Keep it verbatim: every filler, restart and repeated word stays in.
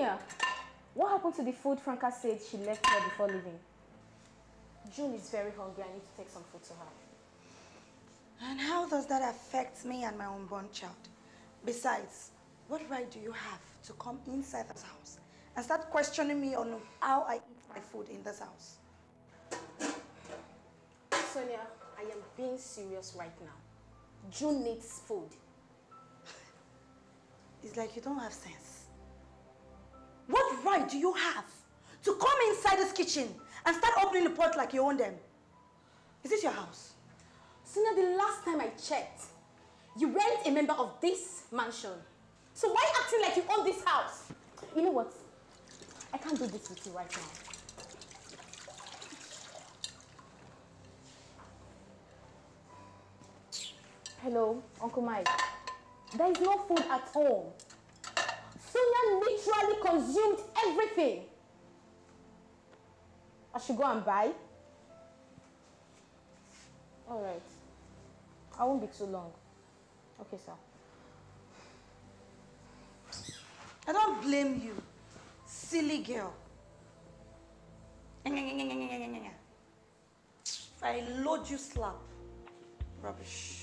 Sonia, what happened to the food Franca said she left here before leaving? June is very hungry. I need to take some food to her. And how does that affect me and my unborn child? Besides, what right do you have to come inside this house and start questioning me on how I eat my food in this house? Sonia, I am being serious right now. June needs food. It's like you don't have sense. What right do you have to come inside this kitchen and start opening the pot like you own them? Is this your house? Sonia, the last time I checked, you weren't a member of this mansion. So why acting like you own this house? You know what? I can't do this with you right now. Hello, Uncle Mike. There is no food at home. Sonia literally consumed everything. I should go and buy? Alright. I won't be too long. Okay, sir. I don't blame you, silly girl. If I load you slap. Rubbish.